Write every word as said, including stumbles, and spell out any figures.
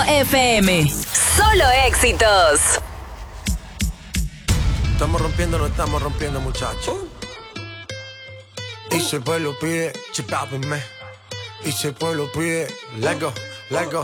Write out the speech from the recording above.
F M. Solo éxitos. Estamos rompiendo, no estamos rompiendo, muchachos. Y si el pueblo pide, chipápenme. Y si el pueblo pide, let go, let go.